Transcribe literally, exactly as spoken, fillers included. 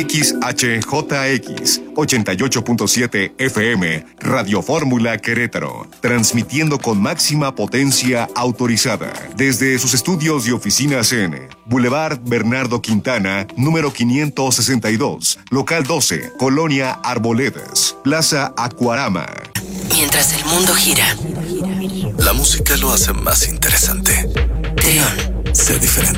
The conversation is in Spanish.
X H J X ochenta y ocho punto siete F M, Radio Fórmula Querétaro, transmitiendo con máxima potencia autorizada desde sus estudios y oficinas en Boulevard Bernardo Quintana, número quinientos sesenta y dos, local doce, Colonia Arboledas, Plaza Acuarama. Mientras el mundo gira, la música lo hace más interesante. Trión, sé diferente.